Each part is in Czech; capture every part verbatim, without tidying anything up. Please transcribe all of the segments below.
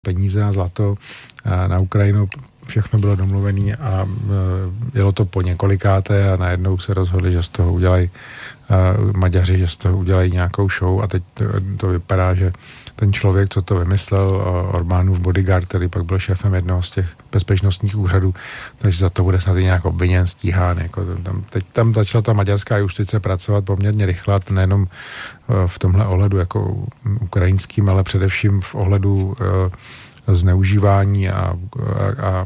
peníze a zlato na Ukrajinu, všechno bylo domluvené a jelo to po několikáté a najednou se rozhodli, že z toho udělají Maďaři, že z toho udělají nějakou show a teď to, to vypadá, že ten člověk, co to vymyslel, Orbánův bodyguard, který pak byl šéfem jednoho z těch bezpečnostních úřadů, takže za to bude snad i nějak obviněn, stíhán. Jako tam, teď tam začala ta maďarská justice pracovat poměrně rychle, nejenom v tomhle ohledu jako ukrajinským, ale především v ohledu zneužívání a, a, a,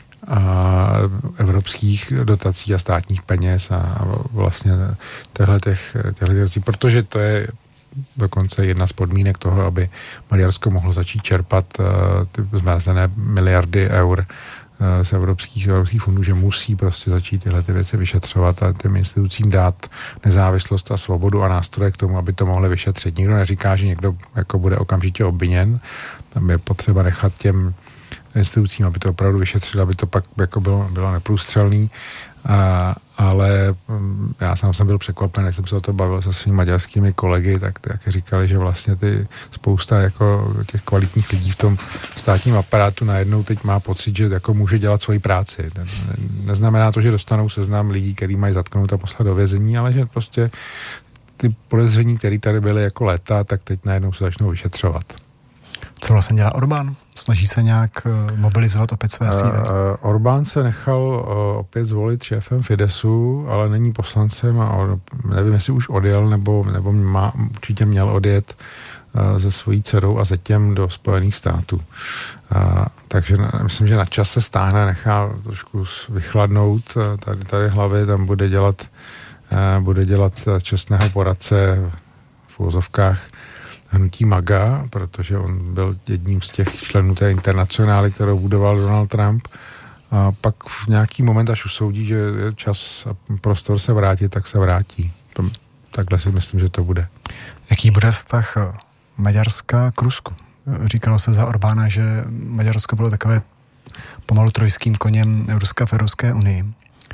a evropských dotací a státních peněz a, a vlastně těchto těch, těchto věcí, protože to je dokonce jedna z podmínek toho, aby Maďarsko mohlo začít čerpat uh, ty zmrazené miliardy eur uh, z evropských, evropských fondů, že musí prostě začít tyhle ty věci vyšetřovat a těm institucím dát nezávislost a svobodu a nástroje k tomu, aby to mohli vyšetřit. Nikdo neříká, že někdo jako bude okamžitě obviněn. Tam je potřeba nechat těm institucím, aby to opravdu vyšetřili, aby to pak jako bylo, bylo neprůstřelný. A, ale já sám jsem byl překvapen, když jsem se o to bavil se svými maďarskými kolegy, tak, tak říkali, že vlastně ty spousta jako těch kvalitních lidí v tom státním aparátu najednou teď má pocit, že jako může dělat svoji práci. Neznamená to, že dostanou seznam lidí, který mají zatknout a poslat do vězení, ale že prostě ty podezření, které tady byly jako léta, tak teď najednou se začnou vyšetřovat. Co vlastně dělá Orbán? Snaží se nějak mobilizovat opět své síly? Uh, Orbán se nechal uh, opět zvolit šéfem Fidesu, ale není poslancem a on, nevím, jestli už odjel, nebo, nebo má, určitě měl odjet uh, se svojí dcerou a zetěm do Spojených států. Uh, takže na, myslím, že na čas se stáhne, nechá trošku vychladnout uh, tady, tady hlavy, tam bude dělat, uh, bude dělat čestného poradce v uvozovkách hnutí MAGA, protože on byl jedním z těch členů té internacionály, kterou budoval Donald Trump. A pak v nějaký moment, až usoudí, že je čas a prostor se vrátit, tak se vrátí. Takhle si myslím, že to bude. Jaký bude vztah Maďarska k Rusku? Říkalo se za Orbána, že Maďarsko bylo takové pomalu trojským koněm Ruska v Evropské unii.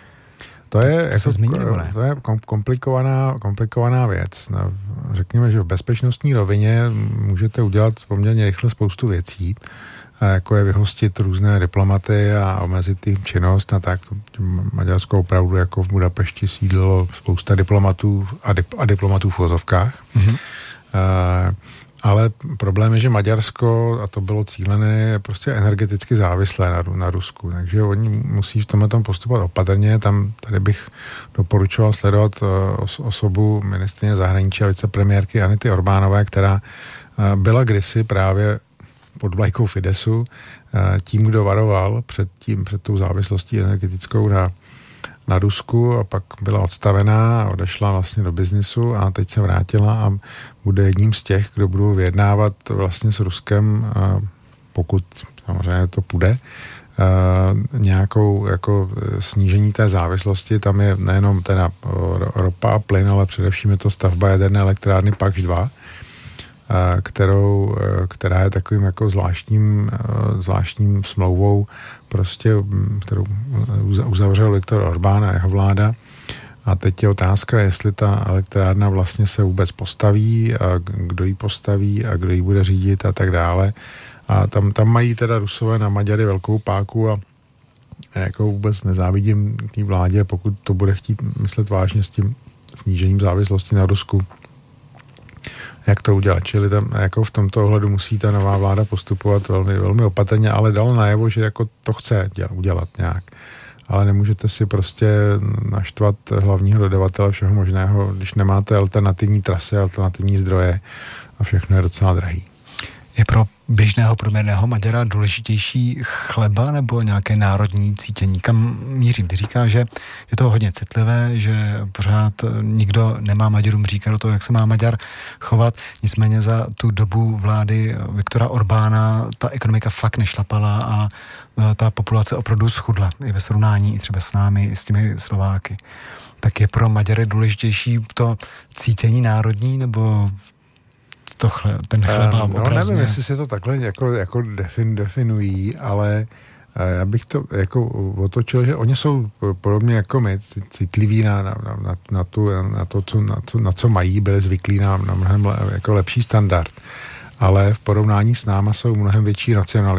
To je, to, jako, se zmínil, to je komplikovaná, komplikovaná věc. No, řekněme, že v bezpečnostní rovině můžete udělat poměrně rychle spoustu věcí, jako je vyhostit různé diplomaty a omezit jejich činnost a tak. Maďarsko opravdu jako v Budapešti sídlilo spousta diplomatů a, dip, a diplomatů v uvozovkách. Mm-hmm. Uh, Ale problém je, že Maďarsko, a to bylo cílené, je prostě energeticky závislé na, na Rusku. Takže oni musí v tomhle tom postupovat opatrně. Tam tady bych doporučoval sledovat os, osobu ministryně zahraničí a vicepremiérky Anity Orbánové, která byla kdysi právě pod vlajkou Fidesu tím, kdo varoval před tím, před tou závislostí energetickou na na Rusku a pak byla odstavená a odešla vlastně do biznisu a teď se vrátila a bude jedním z těch, kdo budou vyjednávat vlastně s Ruskem, pokud samozřejmě to půjde, nějakou jako snížení té závislosti. Tam je nejenom teda ropa a plyn, ale především je to stavba jaderné elektrárny Pakš dva, kterou, která je takovým jako zvláštním, zvláštním smlouvou, prostě, kterou uzavřel Viktor Orbán a jeho vláda. A teď je otázka, jestli ta elektrárna vlastně se vůbec postaví a kdo ji postaví a kdo ji bude řídit a tak dále. A tam, tam mají teda Rusové na Maďary velkou páku a jako vůbec nezávidím té vládě, pokud to bude chtít myslet vážně s tím snížením závislosti na Rusku. Jak to udělat. Čili tam jako v tomto ohledu musí ta nová vláda postupovat velmi, velmi opatrně, ale dalo najevo, že jako to chce dělat, udělat nějak. Ale nemůžete si prostě naštvat hlavního dodavatele všeho možného, když nemáte alternativní trasy, alternativní zdroje a všechno je docela drahý. Je pro běžného průměrného Maďara důležitější chleba nebo nějaké národní cítění? Kam mířím? Ty říkáš, že je to hodně citlivé, že pořád nikdo nemá Maďarům říkat o toho, jak se má Maďar chovat. Nicméně za tu dobu vlády Viktora Orbána ta ekonomika fakt nešlapala a ta populace opravdu schudla. I ve srovnání i třeba s námi, i s těmi Slováky. Tak je pro Maďary důležitější to cítění národní nebo to chle, ten chleba um, no, nevím, jestli se to takhle jako, jako defin, definují, ale já bych to jako otočil, že oni jsou podobně jako my, citliví na, na, na, na, tu, na to, co, na, co, na co mají, byli zvyklí na, na mnohem jako lepší standard. ale v porovnání s náma jsou mnohem větší nacionalisté.